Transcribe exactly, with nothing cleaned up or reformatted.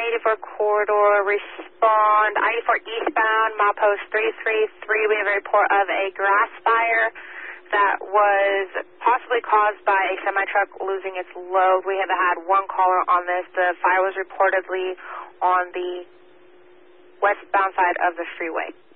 eighty-four corridor, respond. I eighty-four eastbound, milepost three three three. We have a report of a grass fire that was possibly caused by a semi-truck losing its load. We have had one caller on this. The fire was reportedly on the westbound side of the freeway.